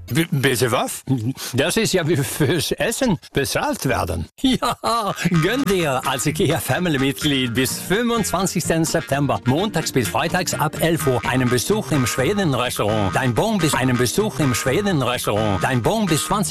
Bitte was? Das ist ja wie fürs Essen bezahlt werden. Ja, gönn dir als IKEA-Family-Mitglied bis 25. September, montags bis freitags ab 11 Uhr, einen Besuch im Schweden-Restaurant. Dein Bon bis 20